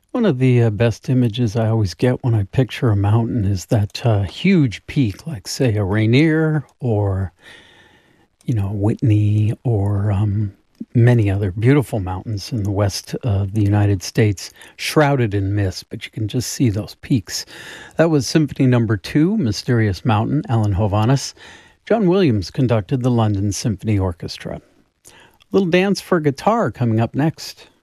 One of the best images I always get when I picture a mountain is that huge peak, like, say, a Rainier or, Whitney or many other beautiful mountains in the west of the United States, shrouded in mist, but you can just see those peaks. That was Symphony Number 2, Mysterious Mountain, Alan Hovhaness. John Williams conducted the London Symphony Orchestra. Little dance for guitar coming up next.